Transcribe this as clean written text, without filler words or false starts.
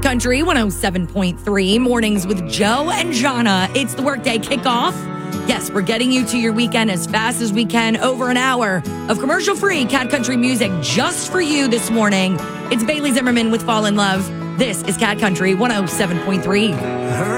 Country 107.3, mornings with Joe and Jana. It's the workday kickoff. Yes, we're getting you to your weekend as fast as we can. Over an hour of commercial-free Cat Country music just for you this morning. It's Bailey Zimmerman with Fall in Love. This is Cat Country 107.3.